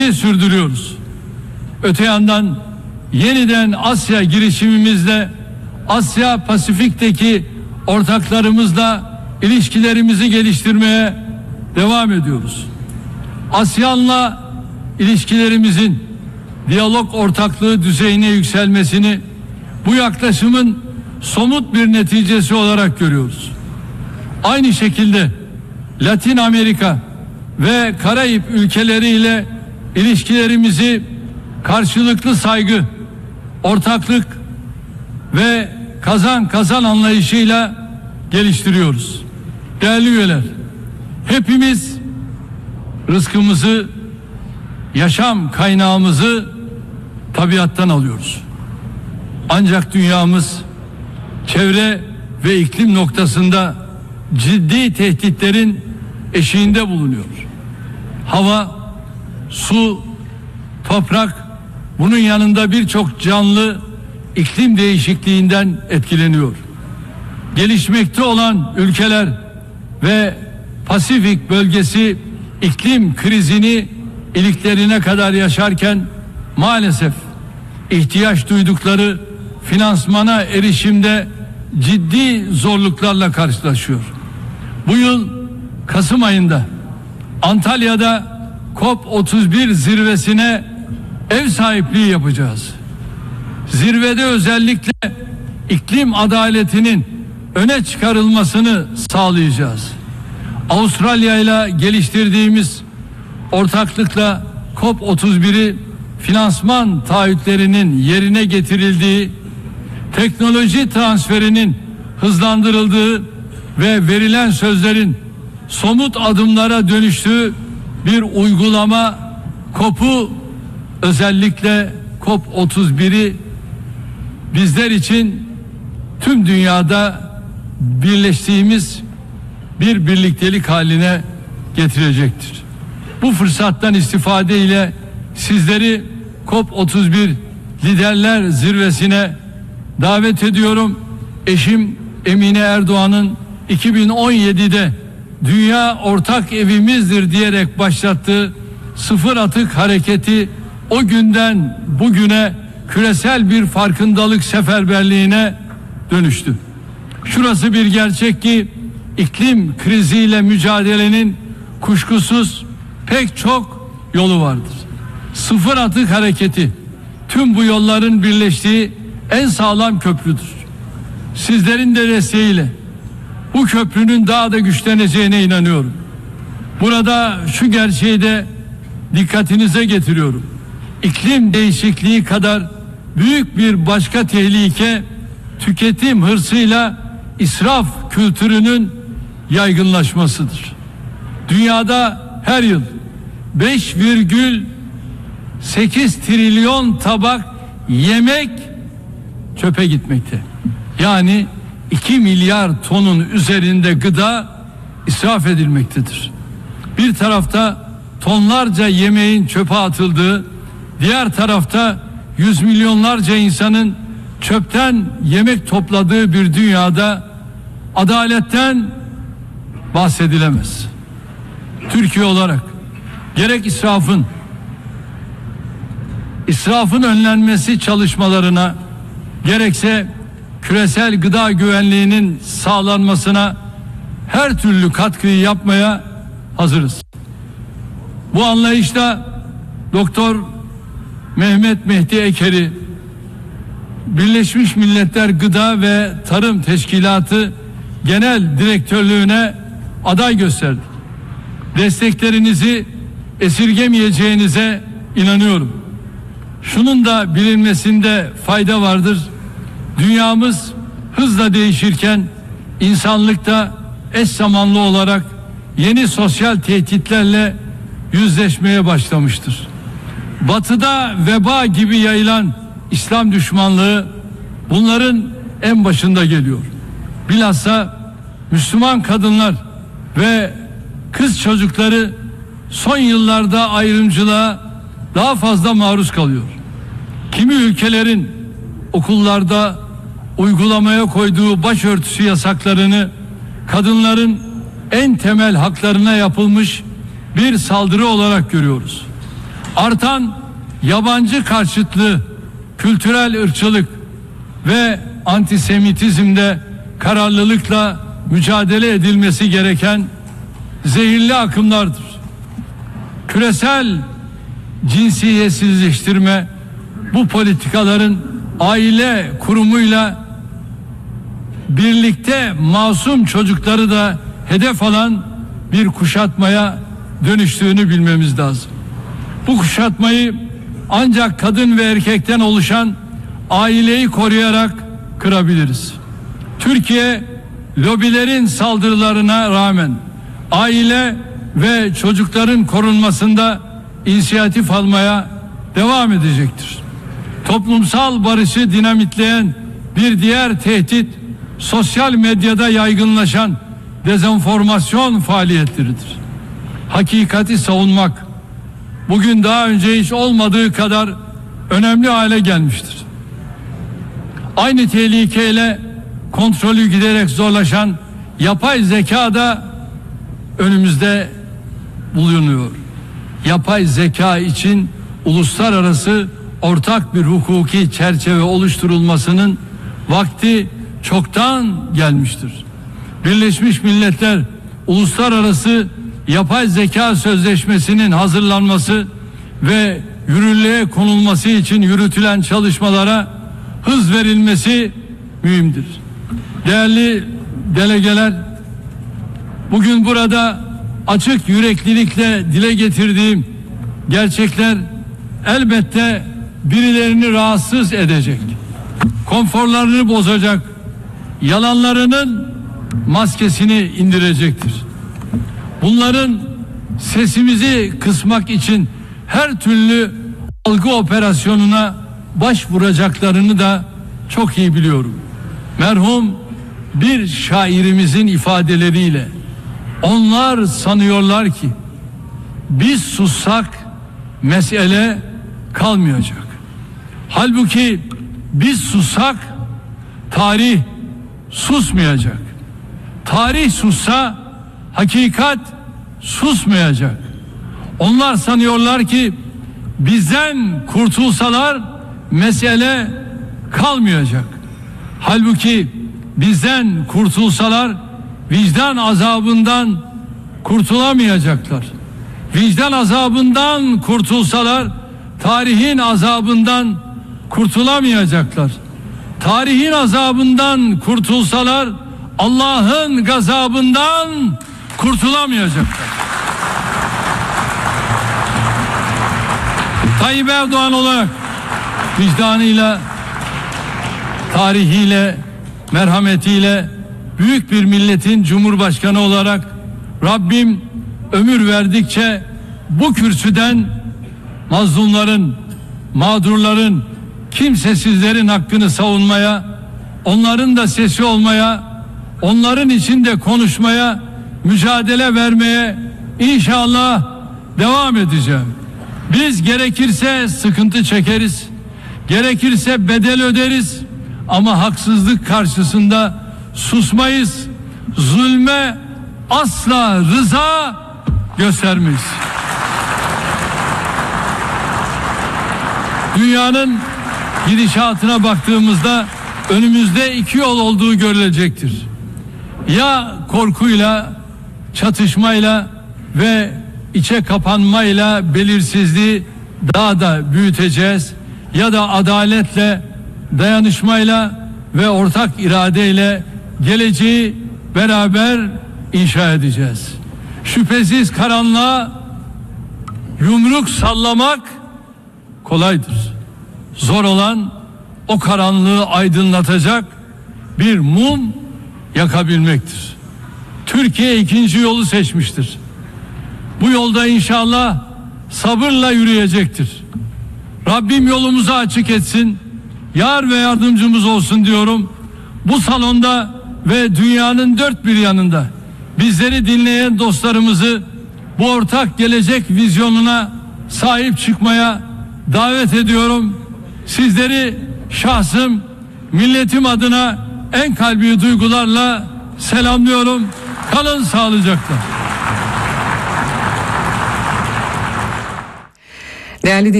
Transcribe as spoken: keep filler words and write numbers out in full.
sürdürüyoruz. Öte yandan yeniden Asya girişimimizle Asya Pasifik'teki ortaklarımızla ilişkilerimizi geliştirmeye devam ediyoruz. ASEAN'la ilişkilerimizin diyalog ortaklığı düzeyine yükselmesini bu yaklaşımın somut bir neticesi olarak görüyoruz. Aynı şekilde Latin Amerika ve Karayip ülkeleriyle ilişkilerimizi karşılıklı saygı, ortaklık ve kazan kazan anlayışıyla geliştiriyoruz. Değerli üyeler, hepimiz rızkımızı, yaşam kaynağımızı tabiattan alıyoruz. Ancak dünyamız çevre ve iklim noktasında ciddi tehditlerin eşiğinde bulunuyor. Hava, su, toprak, bunun yanında birçok canlı iklim değişikliğinden etkileniyor. Gelişmekte olan ülkeler ve Pasifik bölgesi iklim krizini iliklerine kadar yaşarken maalesef ihtiyaç duydukları finansmana erişimde ciddi zorluklarla karşılaşıyor. Bu yıl Kasım ayında Antalya'da COP otuz bir zirvesine ev sahipliği yapacağız. Zirvede özellikle iklim adaletinin öne çıkarılmasını sağlayacağız. Avustralya ile geliştirdiğimiz ortaklıkla COP otuz biri finansman taahhütlerinin yerine getirildiği, teknoloji transferinin hızlandırıldığı ve verilen sözlerin somut adımlara dönüştüğü bir uygulama COP'u, özellikle COP otuz biri bizler için tüm dünyada birleştiğimiz bir birliktelik haline getirecektir. Bu fırsattan istifade ile sizleri COP otuz bir Liderler Zirvesi'ne davet ediyorum. Eşim Emine Erdoğan'ın iki bin on yedide dünya ortak evimizdir diyerek başlattığı sıfır atık hareketi o günden bugüne küresel bir farkındalık seferberliğine dönüştü. Şurası bir gerçek ki iklim kriziyle mücadelenin kuşkusuz pek çok yolu vardır. Sıfır atık hareketi tüm bu yolların birleştiği en sağlam köprüdür. Sizlerin de desteğiyle bu köprünün daha da güçleneceğine inanıyorum. Burada şu gerçeği de dikkatinize getiriyorum. İklim değişikliği kadar büyük bir başka tehlike tüketim hırsıyla israf kültürünün yaygınlaşmasıdır. Dünyada her yıl beş virgül sekiz trilyon tabak yemek çöpe gitmekte. Yani iki milyar tonun üzerinde gıda israf edilmektedir. Bir tarafta tonlarca yemeğin çöpe atıldığı, diğer tarafta yüz milyonlarca insanın çöpten yemek topladığı bir dünyada adaletten bahsedilemez. Türkiye olarak gerek israfın israfın önlenmesi çalışmalarına, gerekse küresel gıda güvenliğinin sağlanmasına her türlü katkıyı yapmaya hazırız. Bu anlayışta Doktor Mehmet Mehdi Eker'i Birleşmiş Milletler Gıda ve Tarım Teşkilatı Genel Direktörlüğüne aday gösterdik. Desteklerinizi esirgemeyeceğinize inanıyorum. Şunun da bilinmesinde fayda vardır. Dünyamız hızla değişirken insanlık da eş zamanlı olarak yeni sosyal tehditlerle yüzleşmeye başlamıştır. Batıda veba gibi yayılan İslam düşmanlığı bunların en başında geliyor. Bilhassa Müslüman kadınlar ve kız çocukları son yıllarda ayrımcılığa daha fazla maruz kalıyor. Kimi ülkelerin okullarda uygulamaya koyduğu başörtüsü yasaklarını kadınların en temel haklarına yapılmış bir saldırı olarak görüyoruz. Artan yabancı karşıtlığı, kültürel ırkçılık ve antisemitizmde kararlılıkla mücadele edilmesi gereken zehirli akımlardır. Küresel cinsiyetsizleştirme bu politikaların aile kurumuyla birlikte masum çocukları da hedef alan bir kuşatmaya dönüştüğünü bilmemiz lazım. Bu kuşatmayı ancak kadın ve erkekten oluşan aileyi koruyarak kırabiliriz. Türkiye lobilerin saldırılarına rağmen aile ve çocukların korunmasında inisiyatif almaya devam edecektir. Toplumsal barışı dinamitleyen bir diğer tehdit sosyal medyada yaygınlaşan dezenformasyon faaliyetleridir. Hakikati savunmak bugün daha önce hiç olmadığı kadar önemli hale gelmiştir. Aynı tehlikeyle kontrolü giderek zorlaşan yapay zeka da önümüzde bulunuyor. Yapay zeka için uluslararası ortak bir hukuki çerçeve oluşturulmasının vakti çoktan gelmiştir. Birleşmiş Milletler Uluslararası Yapay Zeka Sözleşmesi'nin hazırlanması ve yürürlüğe konulması için yürütülen çalışmalara hız verilmesi mühimdir. Değerli delegeler, bugün burada açık yüreklilikle dile getirdiğim gerçekler elbette birilerini rahatsız edecek, konforlarını bozacak, yalanlarının maskesini indirecektir. Bunların sesimizi kısmak için her türlü algı operasyonuna başvuracaklarını da çok iyi biliyorum. Merhum bir şairimizin ifadeleriyle onlar sanıyorlar ki biz sussak mesele kalmayacak. Halbuki biz sussak tarih susmayacak. Tarih sussa hakikat susmayacak. Onlar sanıyorlar ki bizden kurtulsalar mesele kalmayacak. Halbuki bizden kurtulsalar vicdan azabından kurtulamayacaklar. Vicdan azabından kurtulsalar tarihin azabından kurtulamayacaklar. Tarihin azabından kurtulsalar Allah'ın gazabından kurtulamayacaklar. Tayyip Erdoğan olarak vicdanıyla, tarihiyle, merhametiyle büyük bir milletin cumhurbaşkanı olarak Rabbim ömür verdikçe bu kürsüden mazlumların, mağdurların, kimsesizlerin hakkını savunmaya, onların da sesi olmaya, onların için de konuşmaya, mücadele vermeye inşallah devam edeceğim. Biz gerekirse sıkıntı çekeriz, gerekirse bedel öderiz ama haksızlık karşısında susmayız. Zulme asla rıza göstermeyiz. Dünyanın gidişatına baktığımızda önümüzde iki yol olduğu görülecektir. Ya korkuyla, çatışmayla ve içe kapanmayla belirsizliği daha da büyüteceğiz ya da adaletle, dayanışmayla ve ortak iradeyle geleceği beraber inşa edeceğiz. Şüphesiz karanlığa yumruk sallamak kolaydır. Zor olan o karanlığı aydınlatacak bir mum yakabilmektir. Türkiye ikinci yolu seçmiştir. Bu yolda inşallah sabırla yürüyecektir. Rabbim yolumuzu açık etsin, yar ve yardımcımız olsun diyorum. Bu salonda ve dünyanın dört bir yanında bizleri dinleyen dostlarımızı bu ortak gelecek vizyonuna sahip çıkmaya davet ediyorum. Sizleri şahsım, milletim adına en kalbi duygularla selamlıyorum. Kalın sağlıcakla. Değerli